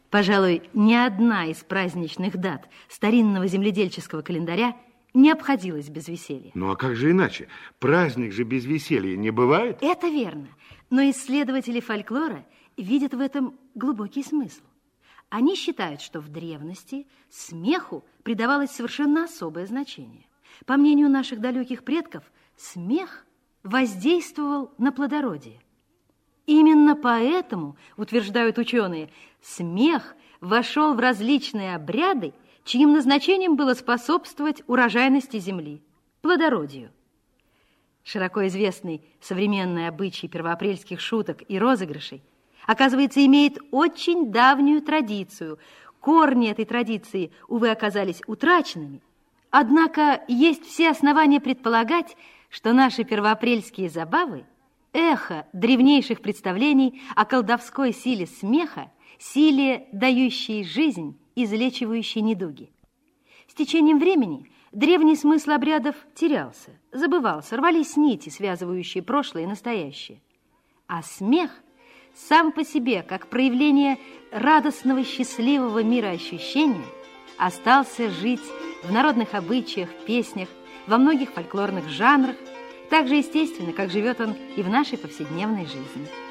Пожалуй, ни одна из праздничных дат старинного земледельческого календаря не обходилась без веселья. Ну, а как же иначе? Праздник же без веселья не бывает? Это верно. Но исследователи фольклора видят в этом глубокий смысл. Они считают, что в древности смеху придавалось совершенно особое значение. По мнению наших далеких предков, смех воздействовал на плодородие. Именно поэтому, утверждают ученые, смех вошел в различные обряды, чьим назначением было способствовать урожайности земли, плодородию. Широко известный современный обычай первоапрельских шуток и розыгрышей, оказывается, имеет очень давнюю традицию. Корни этой традиции, увы, оказались утраченными. Однако есть все основания предполагать, что наши первоапрельские забавы – эхо древнейших представлений о колдовской силе смеха, силе, дающей жизнь, излечивающей недуги. С течением времени древний смысл обрядов терялся, забывался, рвались нити, связывающие прошлое и настоящее. А смех сам по себе, как проявление радостного, счастливого мироощущения, остался жить в народных обычаях, песнях, во многих фольклорных жанрах, так же естественно, как живет он и в нашей повседневной жизни.